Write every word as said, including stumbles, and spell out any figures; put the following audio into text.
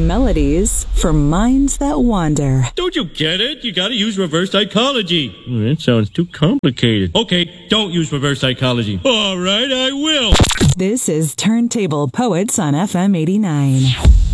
Melodies for minds that wander. Don't you get it? You gotta use reverse psychology. Oh, that sounds too complicated. Okay, don't use reverse psychology. All right, I will. This is Turntable Poets on F M eighty-nine.